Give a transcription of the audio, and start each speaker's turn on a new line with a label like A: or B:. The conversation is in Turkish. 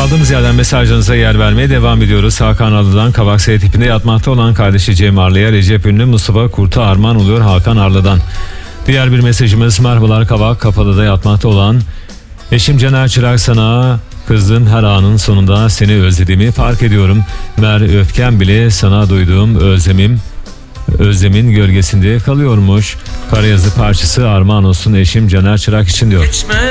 A: Kaldığımız yerden mesajlarınıza yer vermeye devam ediyoruz. Hakan Arlı'dan Kavak S tipinde yatmakta olan kardeşi Cem Arlı'ya Recep ünlü Mustafa Kurt'a armağan oluyor Hakan Arlı'dan. Diğer bir mesajımız: merhabalar Kavak, Kapalı'da yatmakta olan eşim Caner Çırak, sana kızdığım her anın sonunda seni özlediğimi fark ediyorum. Mer öfkem bile sana duyduğum özlemin gölgesinde kalıyormuş. Karayazı parçası armağan olsun eşim Caner Çırak için diyor.